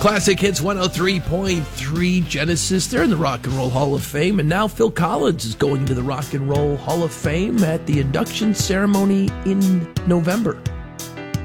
Classic Hits 103.3 Genesis. They're in the Rock and Roll Hall of Fame. And now Phil Collins is going to the Rock and Roll Hall of Fame at the induction ceremony in November.